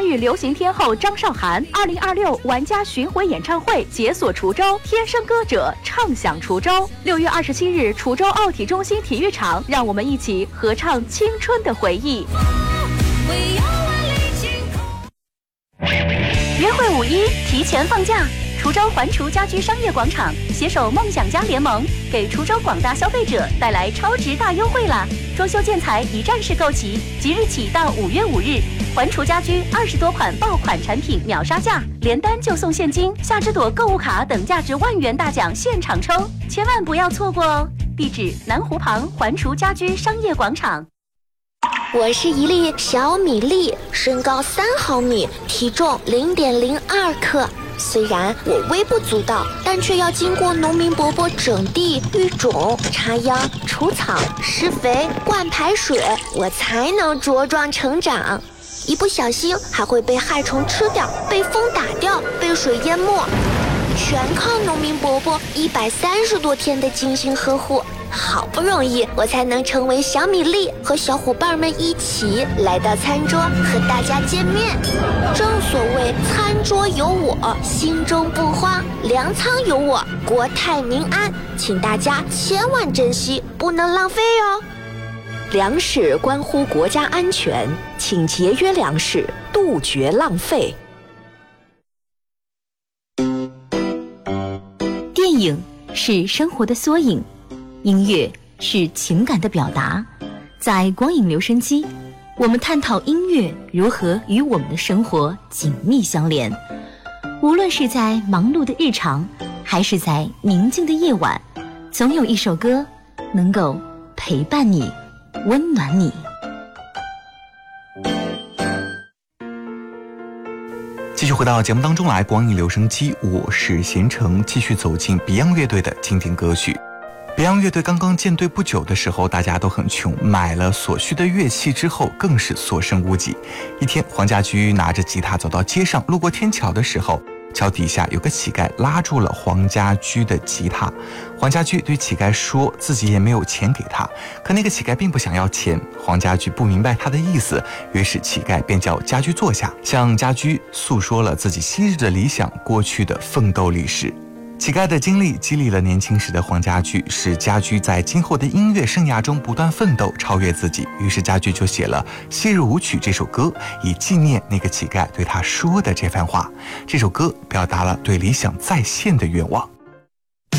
豫流行天后张韶涵2026玩家巡回演唱会解锁滁州，天生歌者唱响滁州。6月27日，滁州奥体中心体育场，让我们一起合唱青春的回忆。约会5·1提前放假，滁州环滁家居商业广场携手梦想家联盟，给滁州广大消费者带来超值大优惠啦！装修建材一站式购齐，即日起到5月5日，环滁家居20多款爆款产品秒杀价，连单就送现金、夏之朵购物卡等价值10000元大奖现场抽，千万不要错过哦！地址：南湖旁环滁家居商业广场。 我是一粒小米粒，身高3毫米，体重0.02克。虽然我微不足道，但却要经过农民伯伯整地、育种、插秧、除草、施肥、灌排水，我才能茁壮成长。一不小心还会被害虫吃掉，被风打掉，被水淹没，全靠农民伯伯130多天的精心呵护。好不容易我才能成为小米粒，和小伙伴们一起来到餐桌和大家见面。正所谓餐桌有我，心中不慌；粮仓有我，国泰民安。请大家千万珍惜，不能浪费哦。 粮食关乎国家安全，请节约粮食，杜绝浪费。 电影是生活的缩影，音乐是情感的表达。在光影留声机，我们探讨音乐如何与我们的生活紧密相连。无论是在忙碌的日常，还是在宁静的夜晚，总有一首歌能够陪伴你，温暖你。 继续回到节目当中来，光影留声机，我是贤成，继续走进 Beyond 乐队的经典歌曲。Beyond 乐队刚刚建队不久的时候，大家都很穷，买了所需的乐器之后更是所剩无几。一天，黄家驹拿着吉他走到街上，路过天桥的时候，桥底下有个乞丐拉住了黄家驹的吉他。黄家驹对乞丐说自己也没有钱给他，可那个乞丐并不想要钱。黄家驹不明白他的意思，于是乞丐便叫家驹坐下，向家驹诉说了自己昔日的理想，过去的奋斗历史。乞丐的经历激励了年轻时的黄家驹，使家驹在今后的音乐生涯中不断奋斗，超越自己。于是家驹就写了《昔日舞曲》这首歌，以纪念那个乞丐对他说的这番话。这首歌表达了对理想再现的愿望。